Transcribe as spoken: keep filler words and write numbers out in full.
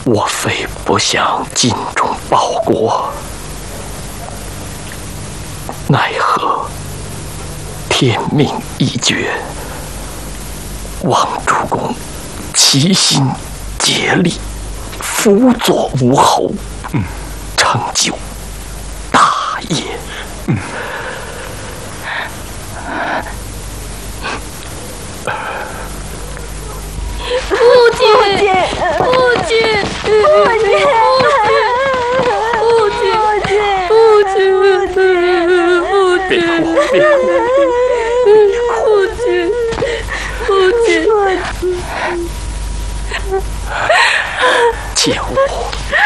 我非不想尽忠报国，奈何天命已决，望主公齐心竭力，辅佐吴侯，嗯，成就大业。嗯。 父亲，父亲，父亲，父亲，父亲，父亲，父亲， 别哭，别哭， 父亲，父亲， 姐夫，